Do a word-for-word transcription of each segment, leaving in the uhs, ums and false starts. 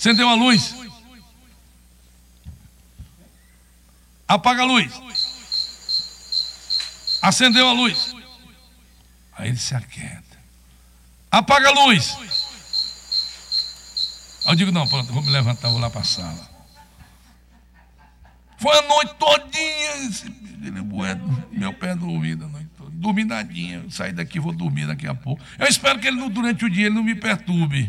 Acendeu a luz. Apaga a luz. Acendeu a luz. Aí ele se aquieta. Apaga a luz. Aí eu digo, não, pronto, vou me levantar, vou lá para a sala. Foi a noite todinha. Meu pé do ouvido a noite toda. Dormi nadinha. Saí daqui, vou dormir daqui a pouco. Eu espero que ele, durante o dia, ele não me perturbe.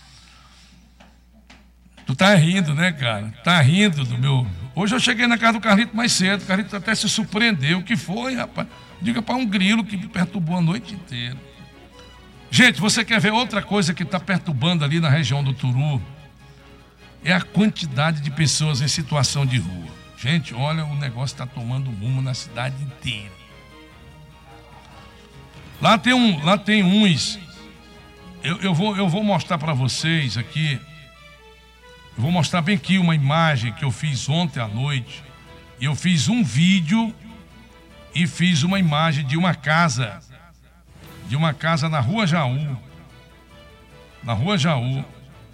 Tu tá rindo, né, cara? Tá rindo do meu... Hoje eu cheguei na casa do Carlito mais cedo. O Carlito até se surpreendeu. O que foi, rapaz? Diga para um grilo que me perturbou a noite inteira. Gente, você quer ver outra coisa que está perturbando ali na região do Turu? É a quantidade de pessoas em situação de rua. Gente, olha, o negócio está tomando rumo na cidade inteira. Lá tem, um, lá tem uns... Eu, eu, vou, eu vou mostrar para vocês aqui... Eu vou mostrar bem aqui uma imagem que eu fiz ontem à noite. E eu fiz um vídeo e fiz uma imagem de uma casa, de uma casa na Rua Jaú. Na Rua Jaú.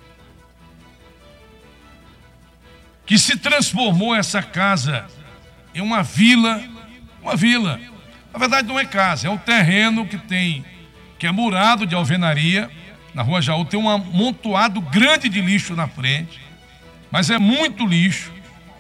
Que se transformou essa casa em uma vila, uma vila. Na verdade não é casa, é um terreno que tem, que é murado de alvenaria. Na Rua Jaú tem um amontoado grande de lixo na frente. Mas é muito lixo.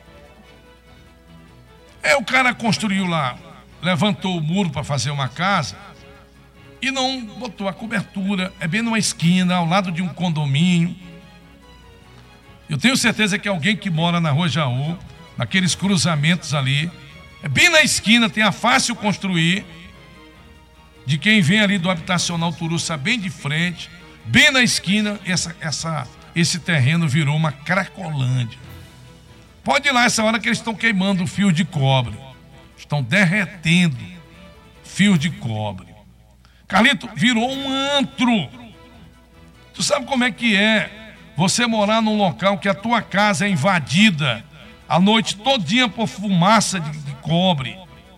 É, o cara construiu lá, levantou o muro para fazer uma casa e não botou a cobertura. É bem numa esquina, ao lado de um condomínio. Eu tenho certeza que alguém que mora na Rua Jaú, naqueles cruzamentos ali, é bem na esquina, tem a fácil construir, de quem vem ali do habitacional Turuça, bem de frente, bem na esquina, essa... essa esse terreno virou uma cracolândia. Pode ir lá essa hora que eles estão queimando fio de cobre. Estão derretendo fio de cobre. Carlito, virou um antro. Tu sabe como é que é você morar num local que a tua casa é invadida a noite todinha por fumaça de, de cobre?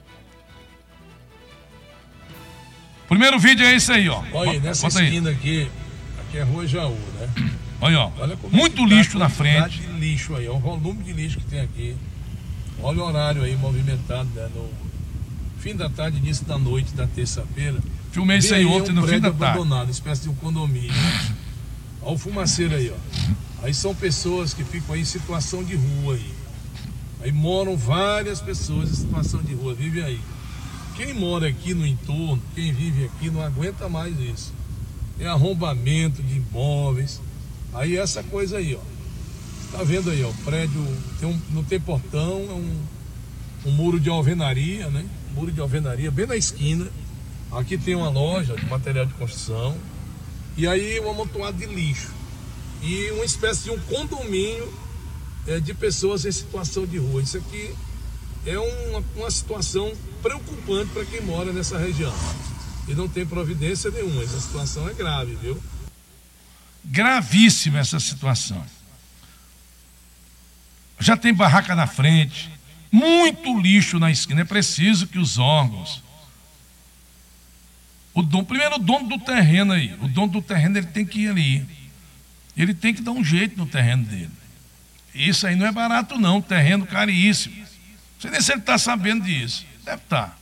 Primeiro vídeo é esse aí, ó. Olha, nessa Bota esquina aí. aqui, aqui é a Rua Jaú, né? Olha, ó, Olha muito lixo na frente. De lixo aí, ó, o volume de lixo que tem aqui. Olha o horário aí movimentado, né? No fim da tarde, início da noite da terça-feira. Filmei isso aí ontem, um no fim da tarde. Abandonado, uma espécie de um condomínio. Olha o fumaceiro aí, ó. Aí são pessoas que ficam aí em situação de rua aí. Aí moram várias pessoas em situação de rua, vivem aí. Quem mora aqui no entorno, quem vive aqui não aguenta mais isso. É arrombamento de imóveis. Aí essa coisa aí, ó. Tá vendo aí, ó, o prédio tem um, não tem portão, é um, um muro de alvenaria, né? Muro de alvenaria bem na esquina. Aqui tem uma loja de material de construção. E aí um amontoado de lixo. E uma espécie de um condomínio é, de pessoas em situação de rua. Isso aqui é uma, uma situação preocupante para quem mora nessa região. E não tem providência nenhuma. Essa situação é grave, viu? Gravíssima essa situação. Já tem barraca na frente, muito lixo na esquina. É preciso que os órgãos, o dono, primeiro o dono do terreno aí, o dono do terreno ele tem que ir ali, ele tem que dar um jeito no terreno dele. Isso aí não é barato não, terreno caríssimo. Não sei nem se ele está sabendo disso, deve estar.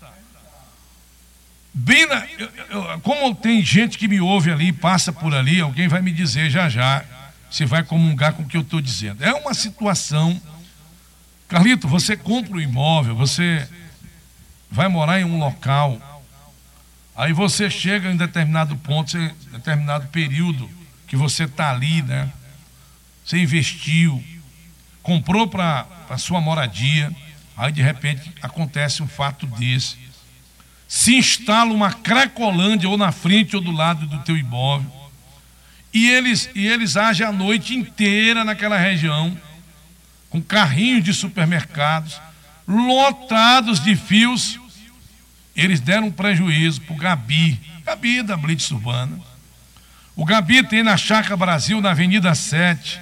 Bem na, eu, eu, como tem gente que me ouve ali, passa por ali, alguém vai me dizer já já se vai comungar com o que eu estou dizendo. É uma situação. Carlito, você compra um imóvel, você vai morar em um local, aí você chega em determinado ponto, em determinado período que você está ali, né? Você investiu, comprou para a sua moradia, aí de repente acontece um fato desse. Se instala uma cracolândia ou na frente ou do lado do teu imóvel e eles, e eles agem a noite inteira naquela região com carrinhos de supermercados lotados de fios. Eles deram um prejuízo para o Gabi, Gabi da Blitz Urbana. O Gabi tem na Chácara Brasil, na Avenida sete.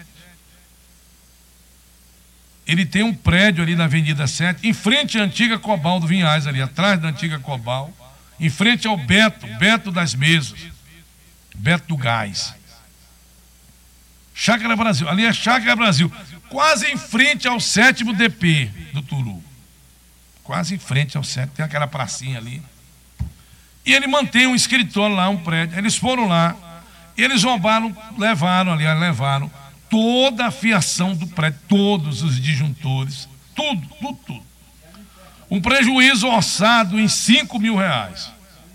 Ele tem um prédio ali na Avenida sete, em frente à antiga Cobal do Vinhais, ali atrás da antiga Cobal, em frente ao Beto, Beto das Mesas, Beto do Gás. Chácara Brasil, ali é Chácara Brasil, quase em frente ao sétimo D P do Turu. Quase em frente ao sétimo, tem aquela pracinha ali. E ele mantém um escritório lá, um prédio. Eles foram lá, eles roubaram, levaram, aliás, levaram toda a fiação do prédio, todos os disjuntores, tudo, tudo, tudo. Um prejuízo orçado em cinco mil reais.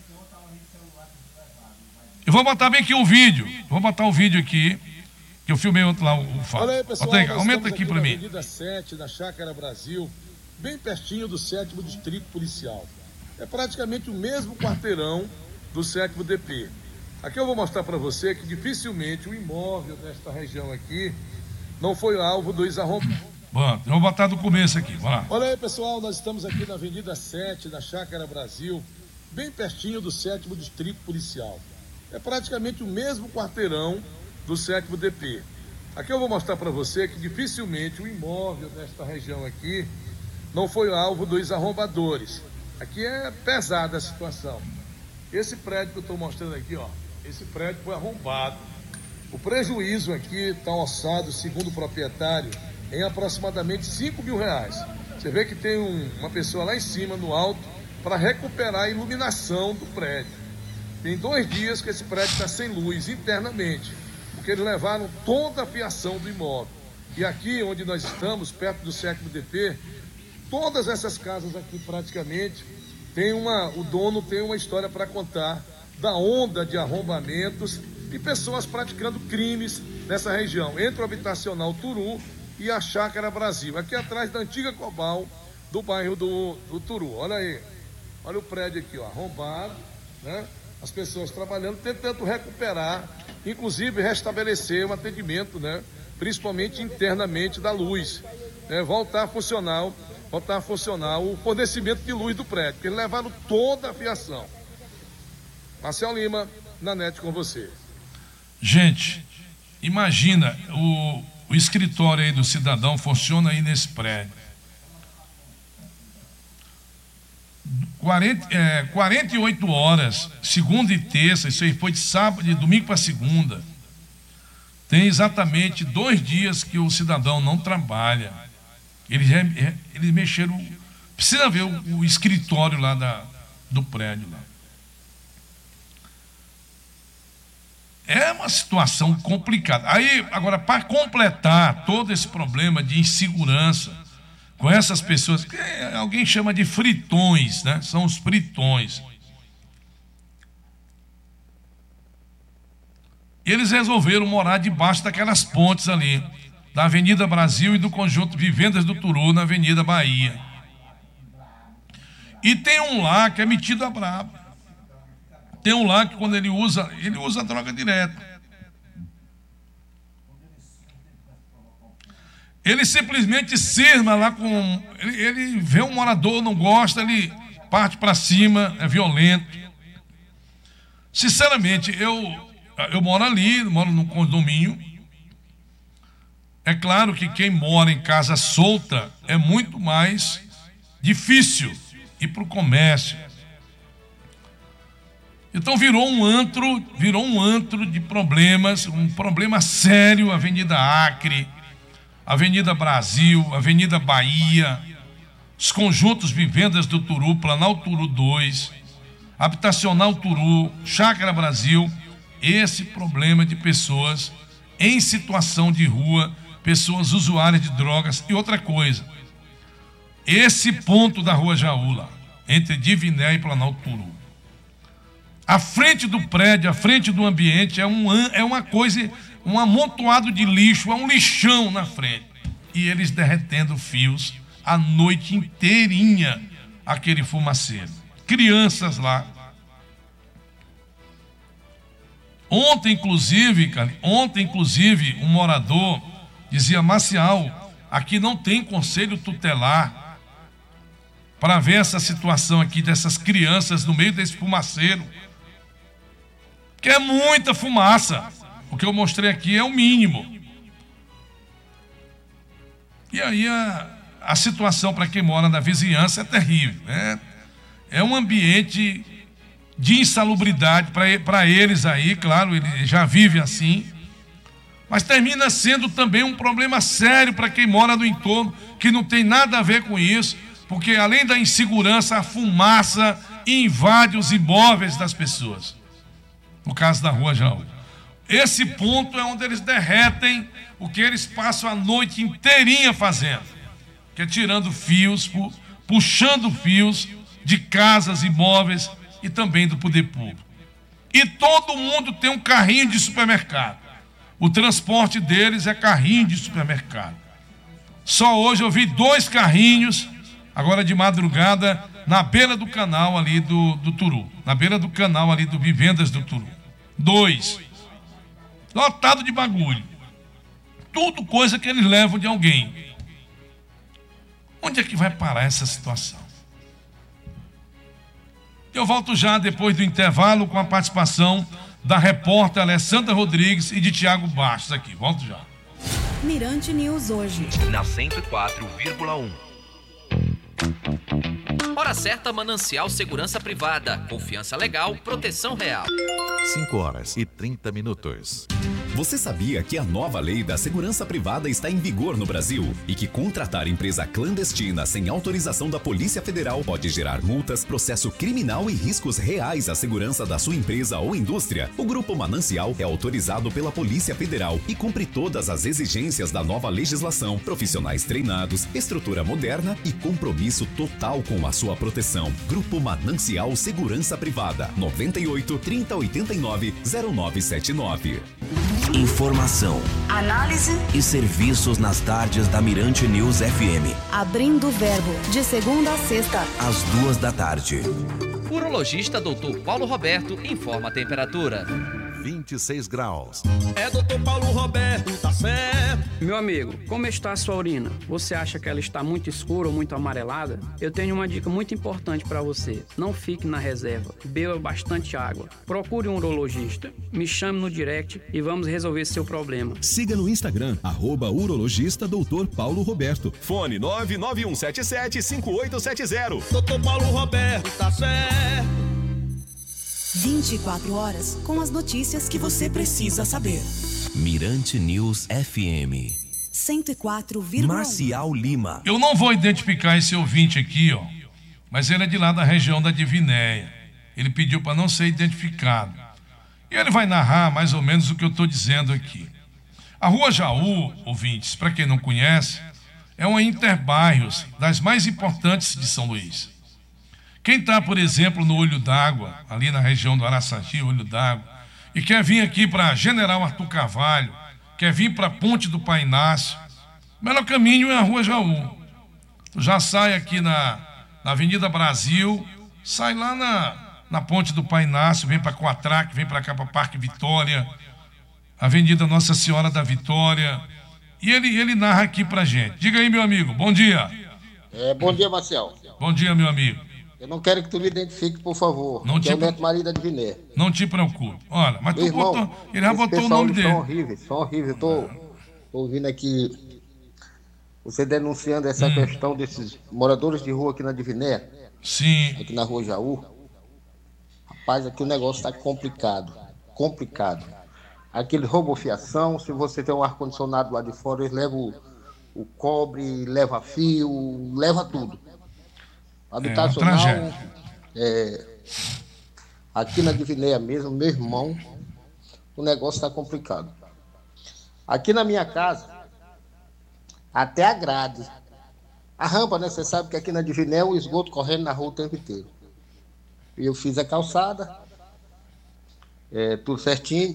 Eu vou botar bem aqui o vídeo, vou botar o vídeo aqui, que eu filmei ontem lá o, o fato. Olha aí, pessoal, aí, aumenta aqui, aqui para mim. Avenida sete da Chácara Brasil, bem pertinho do sétimo Distrito Policial. É praticamente o mesmo quarteirão do sétimo D P. Aqui eu vou mostrar para você que dificilmente o imóvel nesta região aqui não foi alvo dos arrombados. Bom, eu vou botar do começo aqui, vamos lá. Olha aí, pessoal, nós estamos aqui na Avenida sete da Chácara Brasil, bem pertinho do sétimo Distrito Policial. É praticamente o mesmo quarteirão do sétimo D P. Aqui eu vou mostrar para você que dificilmente o imóvel nesta região aqui não foi alvo dos arrombadores. Aqui é pesada a situação. Esse prédio que eu estou mostrando aqui, ó, esse prédio foi arrombado. O prejuízo aqui está orçado, segundo o proprietário, em aproximadamente cinco mil reais. Você vê que tem um, uma pessoa lá em cima, no alto, para recuperar a iluminação do prédio. Tem dois dias que esse prédio está sem luz internamente, porque eles levaram toda a fiação do imóvel. E aqui onde nós estamos, perto do sétimo D P, todas essas casas aqui praticamente, tem uma, o dono tem uma história para contar da onda de arrombamentos e pessoas praticando crimes nessa região, entre o habitacional Turu e a Chácara Brasil, aqui atrás da antiga Cobal do bairro do, do Turu. Olha aí, olha o prédio aqui, ó, arrombado, né? As pessoas trabalhando, tentando recuperar, inclusive restabelecer o atendimento, né? Principalmente internamente da luz, né? Voltar a funcionar, voltar a funcionar o fornecimento de luz do prédio, porque eles levaram toda a fiação. Marcel Lima, na net com você. Gente, imagina, o, o escritório aí do cidadão funciona aí nesse prédio. quarenta, é, quarenta e oito horas, segunda e terça, isso aí foi de sábado, de domingo para segunda. Tem exatamente dois dias que o cidadão não trabalha. Eles, eles mexeram. Precisa ver o, o escritório lá da, do prédio. Lá. É uma situação complicada. Aí, agora, para completar todo esse problema de insegurança, com essas pessoas, que alguém chama de fritões, né? São os fritões. Eles resolveram morar debaixo daquelas pontes ali, da Avenida Brasil e do conjunto Vivendas do Turu, na Avenida Bahia. E tem um lá que é metido a brabo. Tem um lá que quando ele usa, ele usa droga direto. Ele simplesmente cisma lá com... Ele, ele vê um morador, não gosta, ele parte para cima, é violento. Sinceramente, eu, eu moro ali, moro num condomínio. É claro que quem mora em casa solta é muito mais difícil ir para o comércio. Então virou um antro, virou um antro de problemas, um problema sério, Avenida Acre, Avenida Brasil, Avenida Bahia, os conjuntos Vivendas do Turu, Planalto Turu dois, Habitacional Turu, Chácara Brasil, esse problema de pessoas em situação de rua, pessoas usuárias de drogas. E outra coisa, esse ponto da Rua Jaú, entre Diviné e Planalto Turu, a frente do prédio, a frente do ambiente é, um, é uma coisa, um amontoado de lixo, é um lixão na frente. E eles derretendo fios a noite inteirinha, aquele fumaceiro. Crianças lá. Ontem, inclusive, cara, ontem, inclusive, um morador dizia: Marcial, aqui não tem conselho tutelar para ver essa situação aqui dessas crianças no meio desse fumaceiro. Que é muita fumaça. O que eu mostrei aqui é o mínimo. E aí a, a situação para quem mora na vizinhança é terrível, né? É um ambiente de insalubridade para eles aí, claro, eles já vivem assim. Mas termina sendo também um problema sério para quem mora no entorno, que não tem nada a ver com isso, porque além da insegurança, a fumaça invade os imóveis das pessoas. No caso da Rua Jaú. Esse ponto é onde eles derretem o que eles passam a noite inteirinha fazendo, que é tirando fios, puxando fios de casas, imóveis e também do poder público. E todo mundo tem um carrinho de supermercado. O transporte deles é carrinho de supermercado. Só hoje eu vi dois carrinhos, agora de madrugada, na beira do canal ali do, do Turu. Na beira do canal ali do Vivendas do Turu. Dois. Lotado de bagulho. Tudo coisa que eles levam de alguém. Onde é que vai parar essa situação? Eu volto já depois do intervalo com a participação da repórter Alessandra Rodrigues e de Tiago Bastos aqui. Volto já. Mirante News hoje. Na cento e quatro vírgula um. Hora certa, Manancial Segurança Privada. Confiança legal, proteção real. cinco horas e trinta minutos. Você sabia que a nova lei da segurança privada está em vigor no Brasil e que contratar empresa clandestina sem autorização da Polícia Federal pode gerar multas, processo criminal e riscos reais à segurança da sua empresa ou indústria? O Grupo Manancial é autorizado pela Polícia Federal e cumpre todas as exigências da nova legislação, profissionais treinados, estrutura moderna e compromisso total com a sua proteção. Grupo Manancial Segurança Privada, noventa e oito, trinta, oitenta e nove, zero nove sete nove. Informação, análise e serviços nas tardes da Mirante News F M. Abrindo o Verbo, de segunda a sexta, às duas da tarde. Urologista doutor Paulo Roberto informa a temperatura. vinte e seis graus. É doutor Paulo Roberto, tá certo. Meu amigo, como está a sua urina? Você acha que ela está muito escura ou muito amarelada? Eu tenho uma dica muito importante para você. Não fique na reserva. Beba bastante água. Procure um urologista. Me chame no direct e vamos resolver seu problema. Siga no Instagram, arroba urologista doutor Paulo Roberto. Fone nove nove um sete sete, cinco oito sete zero. doutor Paulo Roberto, tá certo. vinte e quatro horas com as notícias que você precisa saber. Mirante News F M. cento e quatro vírgula um. Marcial Lima. Eu não vou identificar esse ouvinte aqui, ó, mas ele é de lá da região da Divinéia. Ele pediu para não ser identificado. E ele vai narrar mais ou menos o que eu estou dizendo aqui. A Rua Jaú, ouvintes, para quem não conhece, é uma interbairros das mais importantes de São Luís. Quem está, por exemplo, no Olho d'Água, ali na região do Araçagi, Olho d'Água, e quer vir aqui para General Arthur Carvalho, quer vir para a Ponte do Pai Inácio, o melhor caminho é a Rua Jaú. Tu já sai aqui na, na Avenida Brasil, sai lá na, na Ponte do Pai Inácio, vem para Coatraque, vem para cá para Parque Vitória, Avenida Nossa Senhora da Vitória, e ele, ele narra aqui para gente. Diga aí, meu amigo, bom dia. É, bom dia, Marcel. Bom dia, meu amigo. Eu não quero que tu me identifique, por favor. Não que te... é o Neto Maria da Diviné. Não te preocupe. Olha, mas Meu tu irmão, botou, ele já botou o nome dele. São horríveis, são horríveis. Eu tô, tô ouvindo aqui você denunciando essa hum. questão desses moradores de rua aqui na Diviné. Sim. Aqui na Rua Jaú. Rapaz, aqui o negócio tá complicado. Complicado. Aquele roubo fiação, se você tem um ar-condicionado lá de fora, eles levam o, o cobre, leva fio, leva tudo. Habitacional, é, é, aqui na Divinéia mesmo, meu irmão, o negócio está complicado. Aqui na minha casa, até a grade. A rampa, né? Você sabe que aqui na Divinéia o esgoto correndo na rua o tempo inteiro. Eu fiz a calçada, é, tudo certinho,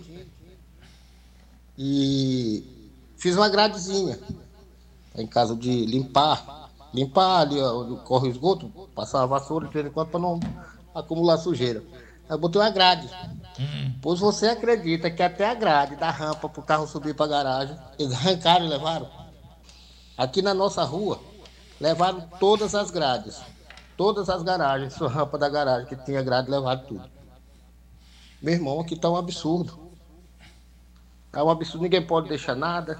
e fiz uma gradezinha, em caso de limpar. Limpar ali onde corre o esgoto, passar a vassoura de vez em quando para não acumular sujeira. Aí eu botei uma grade. Uhum. Pois você acredita que até a grade da rampa para o carro subir para a garagem, eles arrancaram e levaram? Aqui na nossa rua, levaram todas as grades. Todas as garagens, sua rampa da garagem que tinha grade, levaram tudo. Meu irmão, aqui está um absurdo. É um absurdo, ninguém pode deixar nada.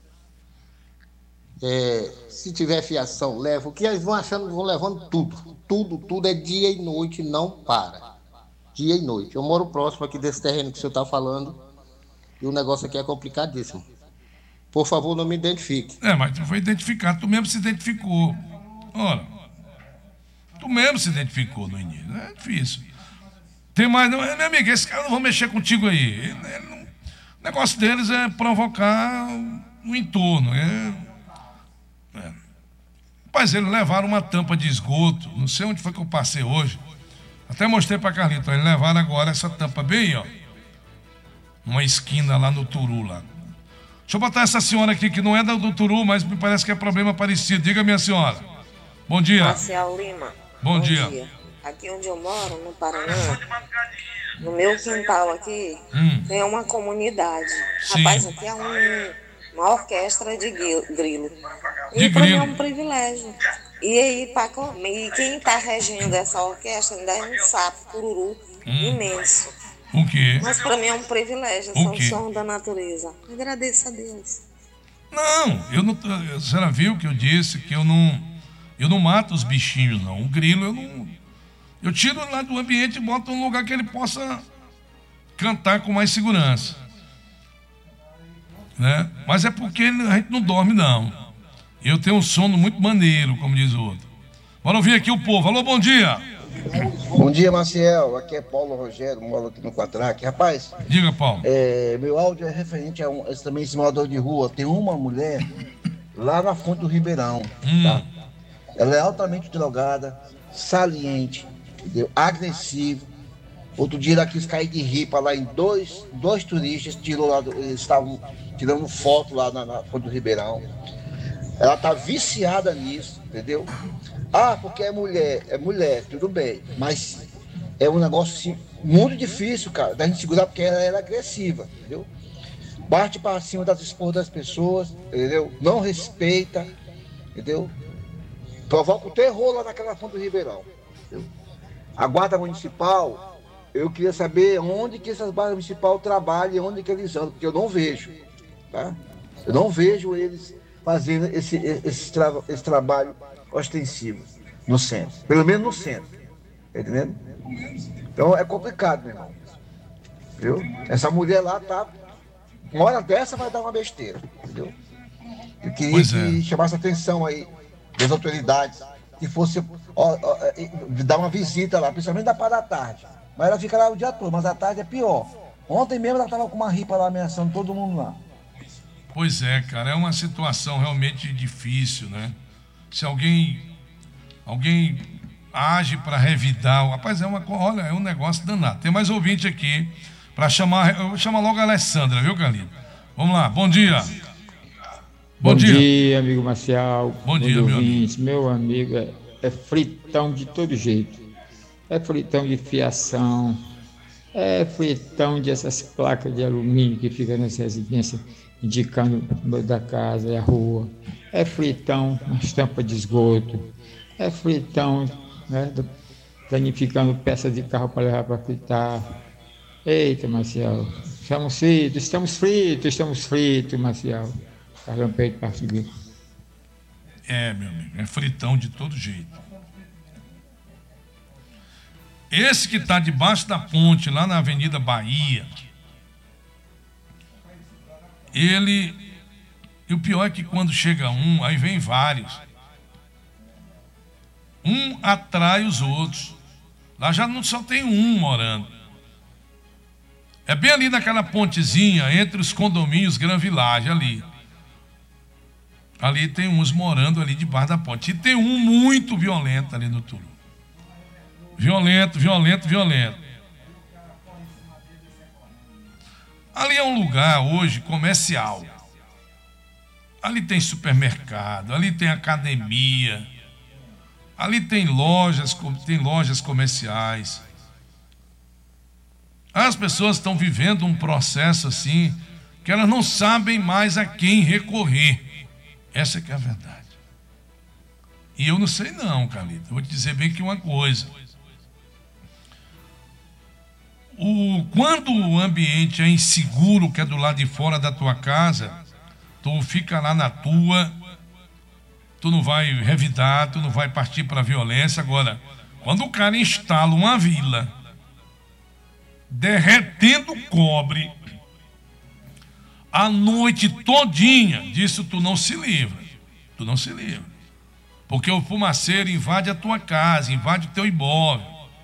É, se tiver fiação, leva. O que eles vão achando, vão levando tudo. Tudo, tudo é dia e noite, não para. Dia e noite. Eu moro próximo aqui desse terreno que o senhor está falando e o negócio aqui é complicadíssimo. Por favor, não me identifique. É, mas tu foi identificado, tu mesmo se identificou. Ora, tu mesmo se identificou no início. É difícil. Tem mais, não, meu amigo, esse cara não vai mexer contigo aí. Ele, ele não, o negócio deles é provocar o entorno. É, é. Rapaz, eles levaram uma tampa de esgoto, não sei onde foi que eu passei hoje. Até mostrei para Carlito, eles levaram agora essa tampa bem, ó. Uma esquina lá no Turu, lá. Deixa eu botar essa senhora aqui, que não é do Turu, mas me parece que é problema parecido. Diga, minha senhora. Bom dia. Marcial Lima. Bom, Bom dia. dia. Aqui onde eu moro, no Paraná, no meu quintal aqui, hum. tem uma comunidade. Sim. Rapaz, aqui é um, uma orquestra de grilo. E de para mim grilo. é um privilégio. E aí, pra comer, e quem está regendo essa orquestra ainda é um sapo, cururu, hum. imenso. O quê? Mas para mim é um privilégio, o são quê? som da natureza. Agradeço a Deus. Não, eu não. A senhora viu que eu disse que eu não. Eu não mato os bichinhos, não. O grilo eu não. Eu tiro lá do ambiente e boto num lugar que ele possa cantar com mais segurança. Né? Mas é porque a gente não dorme, não. Eu tenho um sono muito maneiro, como diz o outro. Bora ouvir aqui o povo. Alô, bom dia. Bom dia, Maciel. Aqui é Paulo Rogério, moro aqui no Quatraque. Rapaz, diga, Paulo. É, meu áudio é referente a, um, a também esse morador de rua. Tem uma mulher lá na Fonte do Ribeirão. Hum. Tá? Ela é altamente drogada, saliente, entendeu? Agressivo. Outro dia ela quis cair de ripa lá em dois, dois turistas, tirou lá, eles estavam tirando foto lá na, na Fonte do Ribeirão. Ela tá viciada nisso, entendeu? Ah, porque é mulher, é mulher, tudo bem. Mas é um negócio assim, muito difícil, cara, da gente segurar, porque ela era agressiva, entendeu? Bate para cima das esposas das pessoas, entendeu? Não respeita, entendeu? Provoca o terror lá naquela Fonte do Ribeirão, entendeu? A Guarda Municipal, eu queria saber onde que essas guardas municipais trabalham e onde que eles andam, porque eu não vejo, tá? Eu não vejo eles fazendo esse, esse, tra esse trabalho ostensivo no centro, pelo menos no centro, tá entendendo? Então é complicado, meu irmão, viu? Essa mulher lá tá, uma hora dessa vai dar uma besteira, entendeu? Eu queria pois que é. chamasse a atenção aí das autoridades, que fosse ó, ó, dar uma visita lá, principalmente da parte da tarde, mas ela fica lá o dia todo, mas à tarde é pior. Ontem mesmo ela tava com uma ripa lá ameaçando todo mundo lá. Pois é, cara, é uma situação realmente difícil, né? Se alguém, alguém age para revidar, rapaz, é uma, olha, é um negócio danado. Tem mais ouvinte aqui para chamar, eu vou chamar logo a Alessandra, viu, Carlinhos? Vamos lá, bom dia. Bom, bom dia. dia, amigo Marcial. Bom, bom dia, meu amigo. Meu amigo é, é fritão de todo jeito. É fritão de fiação, é fritão de essas placas de alumínio que ficam nessa residência indicando o meio da casa e a rua, é fritão nas tampas de esgoto, é fritão, né, danificando peças de carro para levar para fritar. Eita, Marcial, estamos fritos, estamos fritos, estamos fritos, Marcial. Carlão Peito, Partido. É, meu amigo, é fritão de todo jeito. Esse que está debaixo da ponte, lá na Avenida Bahia, ele, e o pior é que quando chega um, aí vem vários. Um atrai os outros. Lá já não só tem um morando. É bem ali naquela pontezinha, entre os condomínios Gran Village, ali. Ali tem uns morando ali debaixo da ponte. E tem um muito violento ali no Turu. Violento, violento, violento. Ali é um lugar hoje comercial. Ali tem supermercado, ali tem academia, ali tem lojas, tem lojas comerciais. As pessoas estão vivendo um processo assim que elas não sabem mais a quem recorrer. Essa que é a verdade. E eu não sei não, Carlito. Vou te dizer bem que uma coisa. O, quando o ambiente é inseguro, que é do lado de fora da tua casa, tu fica lá na tua, tu não vai revidar, tu não vai partir para a violência. Agora, quando o cara instala uma vila, derretendo cobre, a noite todinha, disso tu não se livra. Tu não se livra. Porque o fumaceiro invade a tua casa, invade o teu imóvel.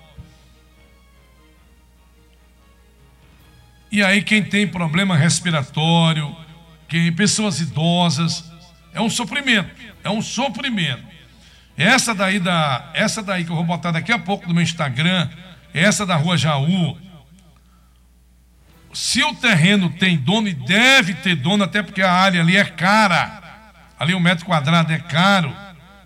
E aí quem tem problema respiratório, quem, pessoas idosas, é um sofrimento, é um sofrimento. Essa daí, da, essa daí que eu vou botar daqui a pouco no meu Instagram, essa da Rua Jaú, se o terreno tem dono, e deve ter dono, até porque a área ali é cara, ali um metro quadrado é caro,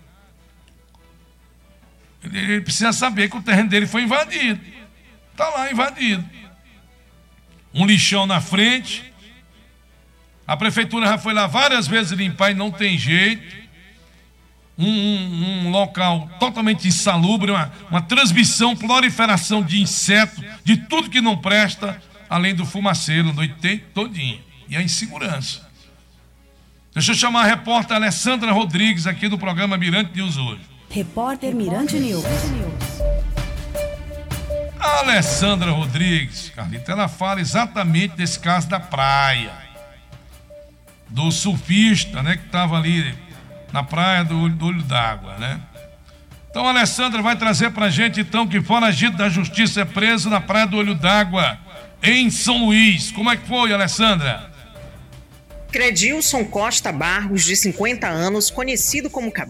ele, ele precisa saber que o terreno dele foi invadido. Está lá invadido. Um lixão na frente. A prefeitura já foi lá várias vezes limpar e não tem jeito. Um, um, um local totalmente insalubre, uma, uma transmissão, proliferação de insetos, de tudo que não presta, além do fumaceiro, a noite todinha. E a insegurança. Deixa eu chamar a repórter Alessandra Rodrigues aqui do programa Mirante News hoje. Repórter Mirante News. A Alessandra Rodrigues, Carlita, ela fala exatamente desse caso da praia. Do surfista, né, que estava ali na praia do, do Olho d'Água, né? Então a Alessandra vai trazer pra gente, então, que foragido da justiça é preso na praia do Olho d'Água, em São Luís. Como é que foi, Alessandra? Credilson Costa Barros, de cinquenta anos, conhecido como